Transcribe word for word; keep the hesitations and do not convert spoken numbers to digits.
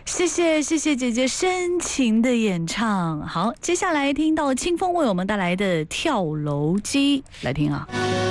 谢谢谢谢姐姐深情的演唱。好，接下来听到清风为我们带来的《跳楼机》，来听啊。